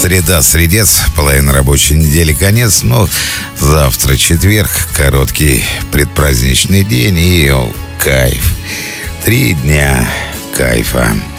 Среда, средец, половина рабочей недели, конец. Но завтра четверг, короткий предпраздничный день и кайф. 3 дня кайфа.